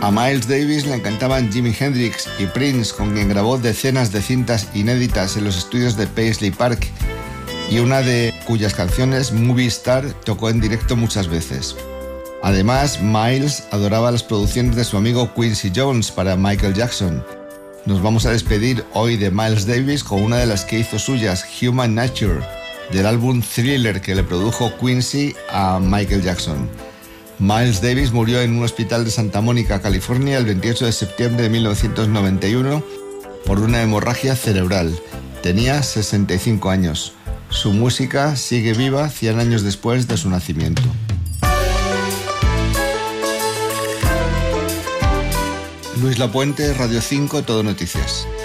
A Miles Davis le encantaban Jimi Hendrix y Prince, con quien grabó decenas de cintas inéditas en los estudios de Paisley Park, y una de cuyas canciones, Movie Star, tocó en directo muchas veces. Además, Miles adoraba las producciones de su amigo Quincy Jones para Michael Jackson. Nos vamos a despedir hoy de Miles Davis con una de las que hizo suyas, Human Nature, del álbum Thriller que le produjo Quincy a Michael Jackson. Miles Davis murió en un hospital de Santa Mónica, California, el 28 de septiembre de 1991 por una hemorragia cerebral. Tenía 65 años. Su música sigue viva 100 años después de su nacimiento. Luis Lapuente, Radio 5, Todo Noticias.